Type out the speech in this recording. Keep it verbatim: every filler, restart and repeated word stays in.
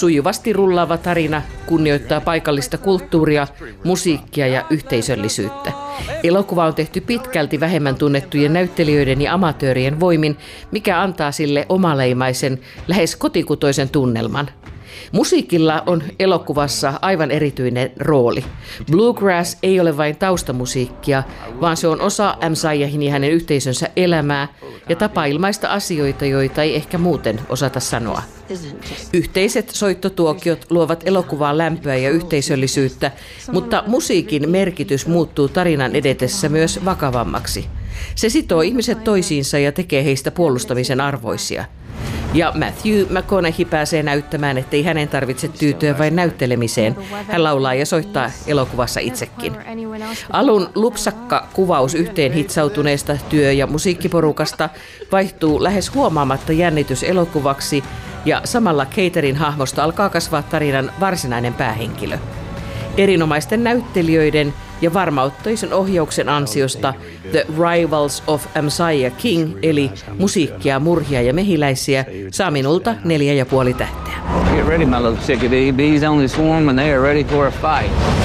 Sujuvasti rullaava tarina kunnioittaa paikallista kulttuuria, musiikkia ja yhteisöllisyyttä. Elokuva on tehty pitkälti vähemmän tunnettujen näyttelijöiden ja amatöörien voimin, mikä antaa sille omaleimaisen, lähes kotikutoisen tunnelman. Musiikilla on elokuvassa aivan erityinen rooli. Bluegrass ei ole vain taustamusiikkia, vaan se on osa Messiahin ja hänen yhteisönsä elämää ja tapa ilmaista asioita, joita ei ehkä muuten osata sanoa. Yhteiset soittotuokiot luovat elokuvaan lämpöä ja yhteisöllisyyttä, mutta musiikin merkitys muuttuu tarinan edetessä myös vakavammaksi. Se sitoo ihmiset toisiinsa ja tekee heistä puolustamisen arvoisia. Ja Matthew McConaughey pääsee näyttämään, ettei hänen tarvitse tyytyä vain näyttelemiseen. Hän laulaa ja soittaa elokuvassa itsekin. Alun lupsakka kuvaus yhteen hitsautuneesta työ- ja musiikkiporukasta vaihtuu lähes huomaamatta jännitys elokuvaksi ja samalla Caterin hahmosta alkaa kasvaa tarinan varsinainen päähenkilö. Erinomaisten näyttelijöiden ja varmauttoisen ohjauksen ansiosta The Rivals of Messiah King, eli musiikkia, murhia ja mehiläisiä, saa minulta neljä ja puoli tähteä. Get ready, my little chickadee. Bees only swarm when they are ready for a fight.